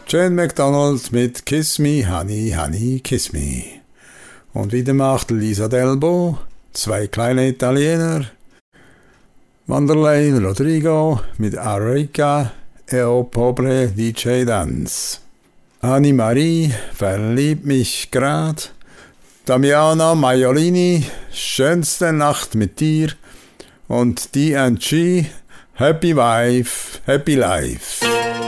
Jane McDonald mit Kiss Me, Honey, Honey, Kiss Me. Und wieder macht Lisa Delbo, zwei kleine Italiener. Wanderlei Rodrigo mit Arica e o Pobre DJ Dance. Annie Marie, verliebt mich grad. Damiana Maiolini, schönste Nacht mit dir. Und D&G, Happy Wife, Happy Life.